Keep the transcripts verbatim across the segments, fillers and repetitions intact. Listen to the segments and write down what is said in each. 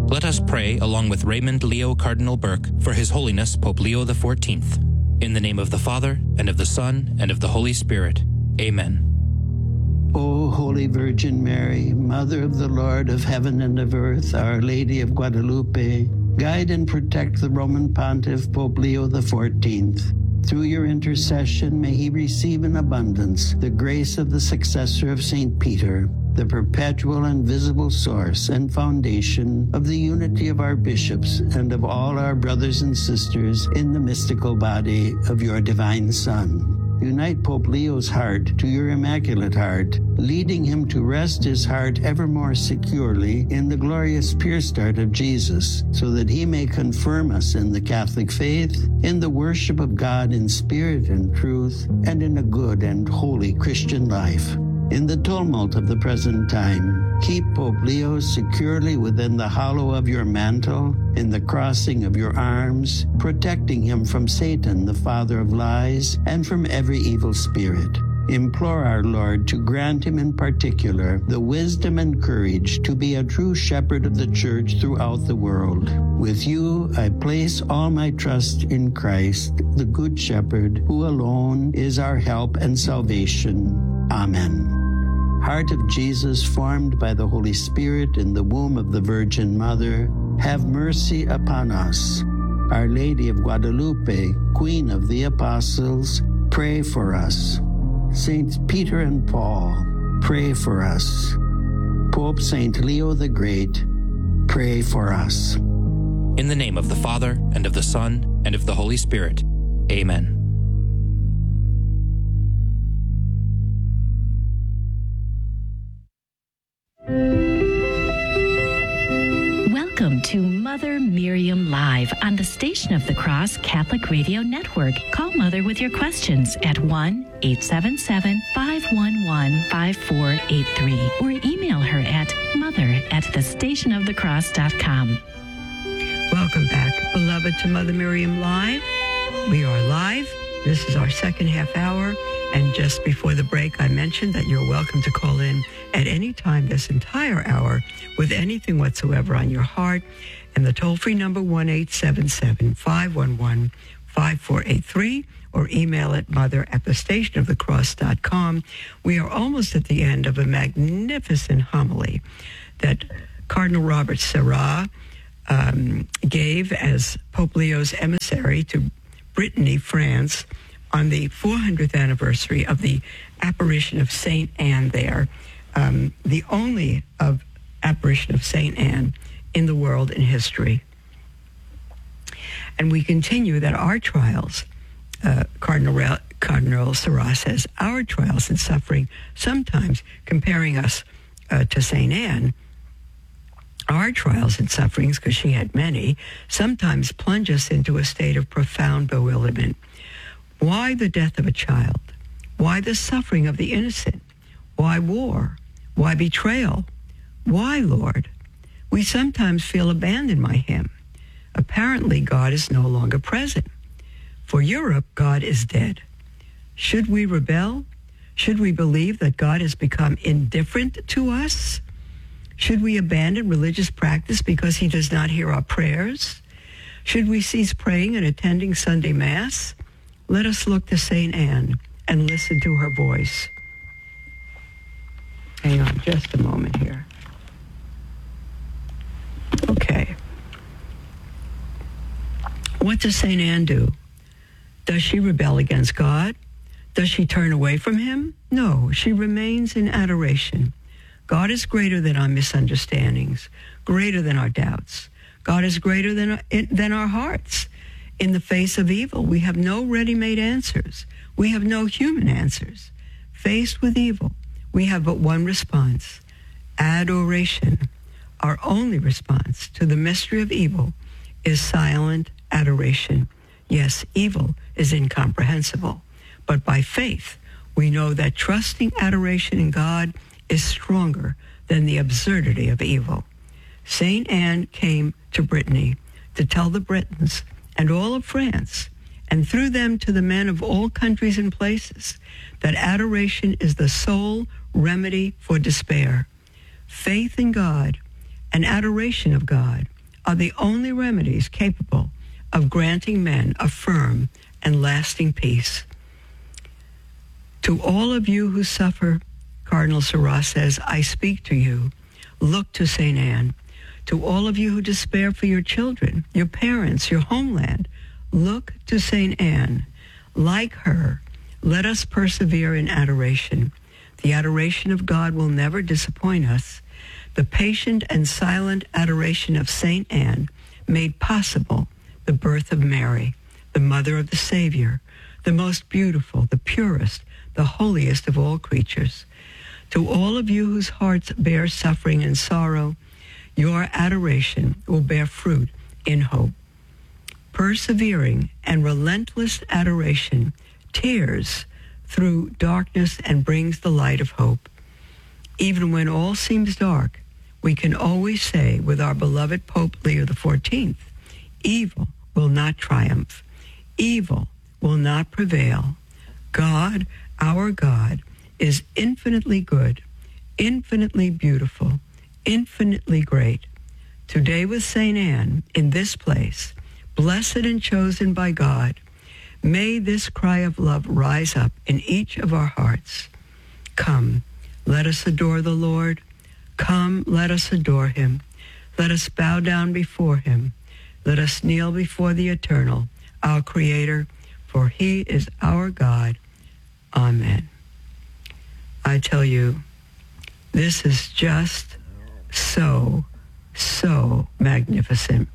Let us pray along with Raymond Leo Cardinal Burke for His Holiness Pope Leo the fourteenth. In the name of the Father, and of the Son, and of the Holy Spirit. Amen. O Holy Virgin Mary, Mother of the Lord of heaven and of earth, Our Lady of Guadalupe, guide and protect the Roman Pontiff Pope Leo the fourteenth. Through your intercession, may he receive in abundance the grace of the successor of Saint Peter, the perpetual and visible source and foundation of the unity of our bishops and of all our brothers and sisters in the mystical body of your divine Son. Unite Pope Leo's heart to your Immaculate Heart, leading him to rest his heart ever more securely in the glorious pure start of Jesus, so that he may confirm us in the Catholic faith, in the worship of God in spirit and truth, and in a good and holy Christian life. In the tumult of the present time, keep Pope Leo securely within the hollow of your mantle, in the crossing of your arms, protecting him from Satan, the father of lies, and from every evil spirit. Implore our Lord to grant him in particular the wisdom and courage to be a true shepherd of the Church throughout the world. With you, I place all my trust in Christ, the Good Shepherd, who alone is our help and salvation. Amen. Heart of Jesus, formed by the Holy Spirit in the womb of the Virgin Mother, have mercy upon us. Our Lady of Guadalupe, Queen of the Apostles, pray for us. Saints Peter and Paul, pray for us. Pope Saint Leo the Great, pray for us. In the name of the Father, and of the Son, and of the Holy Spirit. Amen. Welcome to Mother Miriam Live on the Station of the Cross Catholic Radio Network. Call Mother with your questions at one eight seven seven, five one one, five four eight three or email her at mother at the station of the cross dot com. Welcome back, beloved, to Mother Miriam Live. We are live. This is our second half hour. And just before the break, I mentioned that you're welcome to call in at any time this entire hour with anything whatsoever on your heart. And the toll-free number, one eight seven seven, five one one, five four eight three, or email at mother at the station of the cross dot com. We are almost at the end of a magnificent homily that Cardinal Robert Sarah um, gave as Pope Leo's emissary to Brittany, France, on the four hundredth anniversary of the apparition of Saint Anne there, um, the only of apparition of Saint Anne in the world in history. And we continue that our trials, uh, Cardinal, Ra- Cardinal Sarah says, our trials and suffering, sometimes comparing us uh, to Saint Anne, our trials and sufferings, because she had many, sometimes plunge us into a state of profound bewilderment. Why the death of a child? Why the suffering of the innocent? Why war? Why betrayal? Why, Lord? We sometimes feel abandoned by him. Apparently, God is no longer present. For Europe, God is dead. Should we rebel? Should we believe that God has become indifferent to us? Should we abandon religious practice because he does not hear our prayers? Should we cease praying and attending Sunday Mass? Let us look to Saint Anne and listen to her voice. Hang on just a moment here. Okay. What does Saint Anne do? Does she rebel against God? Does she turn away from him? No, she remains in adoration. God is greater than our misunderstandings, greater than our doubts. God is greater than our, than our hearts. In the face of evil, we have no ready-made answers. We have no human answers. Faced with evil, we have but one response: adoration. Our only response to the mystery of evil is silent adoration. Yes, evil is incomprehensible, but by faith, we know that trusting adoration in God is stronger than the absurdity of evil. Saint Anne came to Brittany to tell the Britons and all of France, and through them to the men of all countries and places, that adoration is the sole remedy for despair. Faith in God and adoration of God are the only remedies capable of granting men a firm and lasting peace. To all of you who suffer, Cardinal Sarah says, I speak to you. Look to Saint Anne. To all of you who despair for your children, your parents, your homeland, look to Saint Anne. Like her, let us persevere in adoration. The adoration of God will never disappoint us. The patient and silent adoration of Saint Anne made possible the birth of Mary, the mother of the Savior, the most beautiful, the purest, the holiest of all creatures. To all of you whose hearts bear suffering and sorrow, your adoration will bear fruit in hope. Persevering and relentless adoration tears through darkness and brings the light of hope. Even when all seems dark, we can always say with our beloved Pope Leo the fourteenth, evil will not triumph. Evil will not prevail. God, our God, is infinitely good, infinitely beautiful, infinitely great. Today with Saint Anne, in this place, blessed and chosen by God, may this cry of love rise up in each of our hearts. Come, let us adore the Lord. Come, let us adore him. Let us bow down before him. Let us kneel before the Eternal, our Creator, for he is our God. Amen. I tell you, this is just so, so magnificent.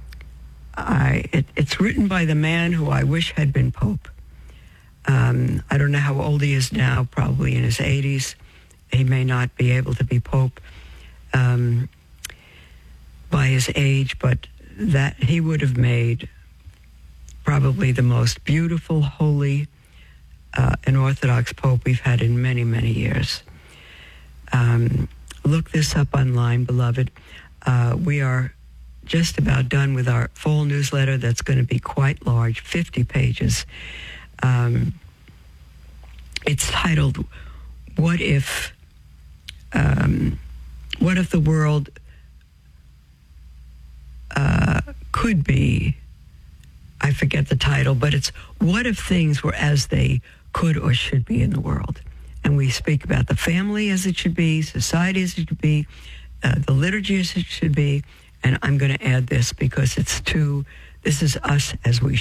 I, it, it's written by the man who I wish had been Pope. Um, I don't know how old he is now, probably in his eighties. He may not be able to be Pope um, by his age, but that he would have made probably the most beautiful, holy, uh, and Orthodox Pope we've had in many, many years. Um, look this up online, beloved. Uh, we are just about done with our fall newsletter that's going to be quite large, fifty pages. Um, it's titled, What If, um, What If the World uh, Could Be, I forget the title, but it's What If Things Were As They Could or Should Be in the World? And we speak about the family as it should be, society as it should be, uh, the liturgy as it should be. And I'm going to add this because it's too, this is us as we